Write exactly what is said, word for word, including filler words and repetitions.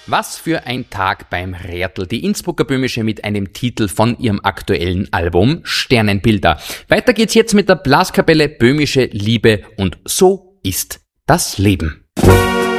Was für ein Tag beim Rätl. Die Innsbrucker Böhmische mit einem Titel von ihrem aktuellen Album Sternenbilder. Weiter geht's jetzt mit der Blaskapelle Böhmische Liebe und so ist das Leben.